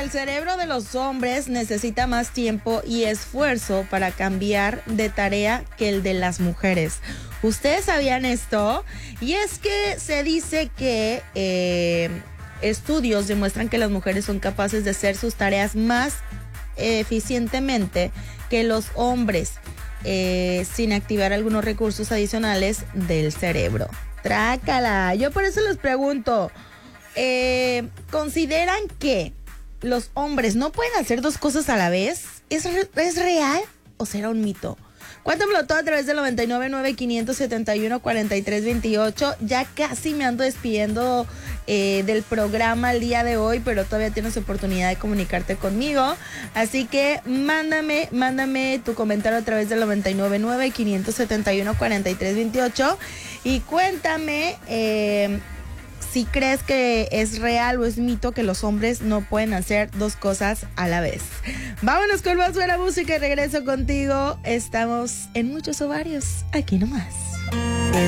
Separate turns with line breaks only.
el cerebro de los hombres necesita más tiempo y esfuerzo para cambiar de tarea que el de las mujeres. ¿Ustedes sabían esto? Y es que se dice que estudios demuestran que las mujeres son capaces de hacer sus tareas más eficientemente que los hombres, sin activar algunos recursos adicionales del cerebro. Trácala. Yo por eso les pregunto, ¿consideran que los hombres no pueden hacer dos cosas a la vez? ¿Es real o será un mito? Cuéntamelo todo a través del 999-571-4328. Ya casi me ando despidiendo del programa el día de hoy, pero todavía tienes oportunidad de comunicarte conmigo. Así que mándame tu comentario a través del 999-571-4328 y cuéntame si crees que es real o es mito que los hombres no pueden hacer dos cosas a la vez. Vámonos con más buena música y regreso contigo. Estamos en Muchos Ovarios, aquí nomás.